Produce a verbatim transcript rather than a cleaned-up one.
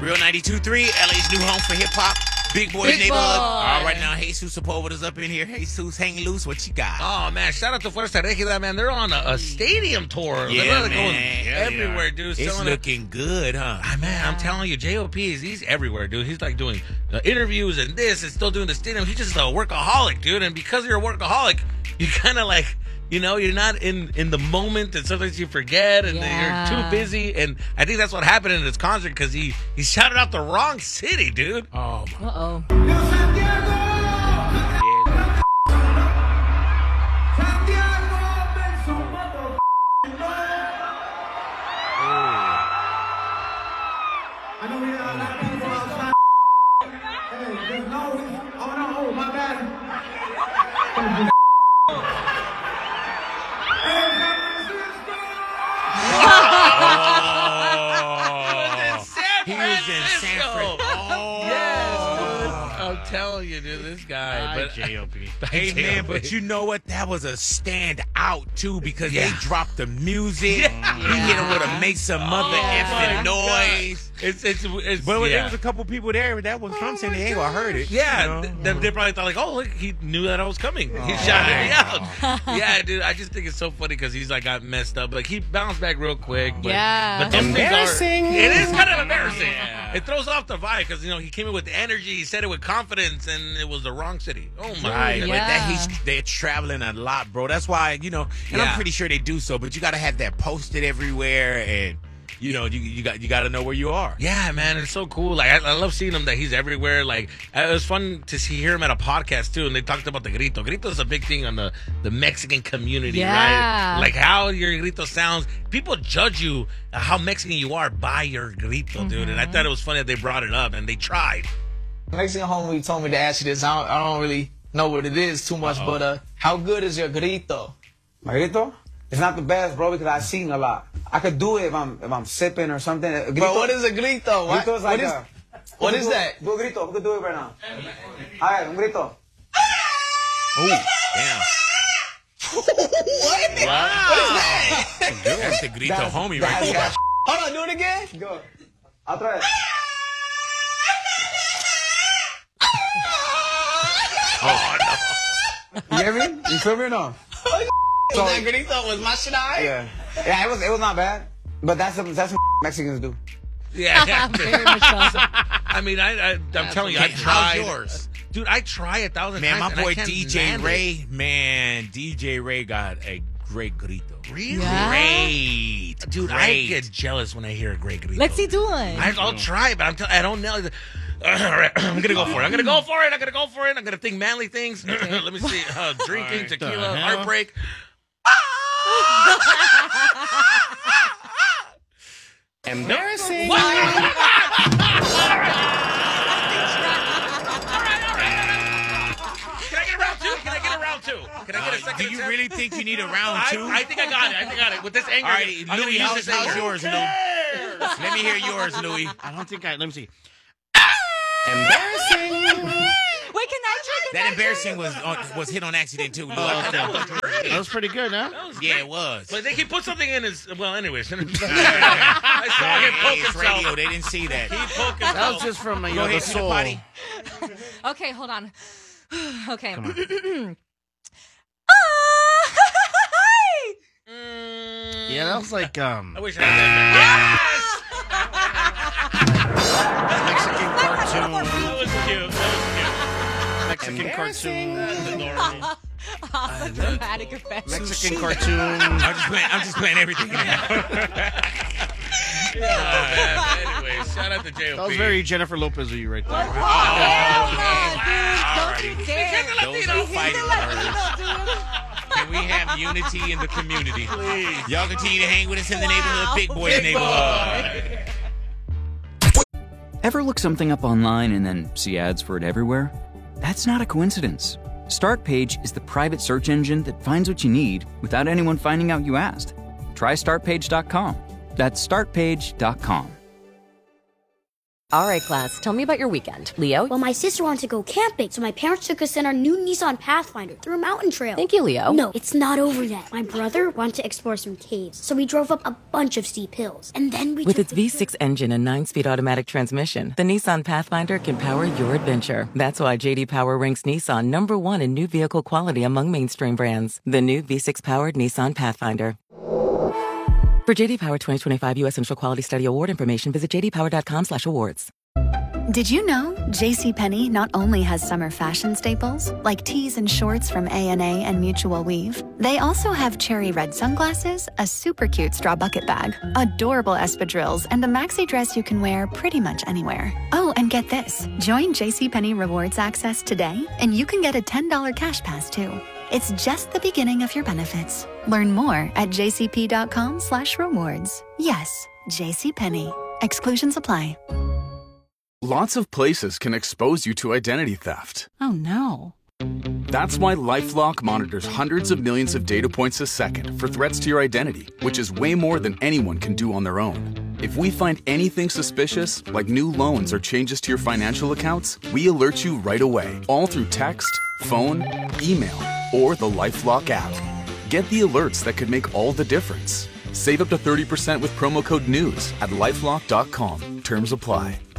Real ninety-two point three, L A's new home for hip-hop. Big Boy's Big Neighborhood. Boy. All right, now, Jesus Sepulveda's up in here. Jesus, hang loose. What you got? Oh, man. Shout out to Fuerza Regida, man. They're on a, a stadium tour. Yeah, They're man. going Yeah, everywhere, yeah. dude. It's Selling looking good, huh? Ah, man, I'm telling you, J O P, is he's everywhere, dude. He's like doing uh, interviews and this and still doing the stadium. He's just a workaholic, dude. And because you're a workaholic, you kind of like... You know, you're not in, in the moment, and sometimes you forget, and Yeah. you're too busy. And I think that's what happened in this concert because he, he shouted out the wrong city, dude. Oh, my. Uh-oh. I know we have a lot of people outside. Hey, there's no. Oh no, oh my bad. He was in San Fran. Oh. Yes, dude. I'm telling you, dude, this guy. But J O P. Hey, man, but you know what? That was a stand out, too, because Yeah. they dropped the music. Yeah. He hit him with a make some mother effing noise. It's, it's, it's, But yeah. there was a couple people there that was from San Diego. I heard it. Yeah, you know? th- they, they probably thought like, oh, look, he knew that I was coming. He shouted me out. Yeah, dude, I just think it's so funny because he's like got messed up. Like he bounced back real quick. But, Yeah. but those things are- Embarrassing. It is kind of embarrassing. It throws off the vibe because you know he came in with energy. He said it with confidence, and it was the wrong city. Oh my Right, God. but that Yeah. he's they're traveling a lot, bro. That's why you know, and Yeah. I'm pretty sure they do so. But you got to have that posted everywhere, and you know, you you got you got to know where you are. Yeah, man, it's so cool. Like I, I love seeing him that he's everywhere. Like it was fun to see hear him at a podcast too, and they talked about the grito. Grito is a big thing on the, the Mexican community, Yeah. right? Like how your grito sounds. People judge you uh, how Mexican you are by your grito, dude. And I thought it was funny that they brought it up and they tried. Mexican homie told me to ask you this. I don't, I don't really know what it is too much, but uh, how good is your grito? My grito? It's not the best, bro, because I sing a lot. I could do it if I'm if I'm sipping or something. Grito, But what is a grito? What, grito is like what is, a, what who is could do- that? Do a grito. Who could do it right now? All right, un grito. Oh, damn! What? What is that? That's the grito That's- homie that's- right there. that's- Hold on, do it again. Go. Otra vez. You hear me? You feel me or no? Was that grito? Was my shit alright? Yeah. Yeah, it was it was not bad. But that's some, that's what Mexicans do. Yeah, yeah. Very much so. I mean, I, I I'm telling you, I okay. tried. How's yours? Dude, I try a thousand Man, times. my and I boy can't D J land it. Ray, man, D J Ray got a great grito. Really? Yeah. Great, Dude, I great. get jealous when I hear a great grito. Let's see, do one. I, I'll try, but I'm tell- I don't know. All right, I'm gonna go for it. I'm gonna go for it. I'm gonna go for it. I'm gonna think manly things. Let me see. Uh, drinking, tequila, hell? heartbreak. Embarrassing. Can I get a round two? Can I get a round two? Can I get a second Do you attempt? really think you need a round two? I, I think I got it. I think I got it. With this anger, All right, I'm gonna Louis, use how's, this how's anger. yours, Louis? Let me hear yours, Louis. I don't think I. Let me see. Embarrassing. Wait, can I try? Can That I embarrassing was on, was hit on accident too, Louis. Oh, okay. That was great. That was pretty good, huh? That was Yeah, great. it was. But they, he put something in his. Well, anyways. I saw him Hey, poke it's himself. radio. They didn't see that. He poked That himself. was just from uh, you Go know, ahead the to the soul. potty. Okay, hold on. Okay. Come on. Mm, Yeah, that was like um I wish I had that. Mexican cartoon. That was cute. That Mexican cartoon. was cute. That's adorable. Awesome dramatic effects. Mexican cartoon. I'm just playing. I'm just playing everything. Uh, anyway, shout out to J O P. That was very Jennifer Lopez of you right there. Oh, God, dude. Don't you dare. Those He's are the fighting Latino, words. dude. Can we have unity in the community? Please. Y'all continue to hang with us in the neighborhood, Wow. Big Boy's Big neighborhood. Ever look something up online and then see ads for it everywhere? That's not a coincidence. Startpage is the private search engine that finds what you need without anyone finding out you asked. Try start page dot com. That's start page dot com. All right, class, tell me about your weekend. Leo? Well, my sister wanted to go camping, so my parents took us in our new Nissan Pathfinder through a mountain trail. Thank you, Leo. No, it's not over yet. My brother wanted to explore some caves, so we drove up a bunch of steep hills. And then we With took its the- V six engine and nine-speed automatic transmission, the Nissan Pathfinder can power your adventure. That's why J D Power ranks Nissan number one in new vehicle quality among mainstream brands. The new V six-powered Nissan Pathfinder. For J D Power twenty twenty-five U S Central Quality Study Award information, visit j d power dot com slash awards. Did you know JCPenney not only has summer fashion staples, like tees and shorts from A and A and Mutual Weave, they also have cherry red sunglasses, a super cute straw bucket bag, adorable espadrilles, and a maxi dress you can wear pretty much anywhere. Oh, and get this. Join JCPenney Rewards Access today, and you can get a ten dollars cash pass, too. It's just the beginning of your benefits. Learn more at jcp.com slash rewards. Yes, JCPenney. Exclusions apply. Lots of places can expose you to identity theft. Oh, no. That's why LifeLock monitors hundreds of millions of data points a second for threats to your identity, which is way more than anyone can do on their own. If we find anything suspicious, like new loans or changes to your financial accounts, we alert you right away, all through text, phone, email, or the LifeLock app. Get the alerts that could make all the difference. Save up to thirty percent with promo code NEWS at lifelock dot com. Terms apply.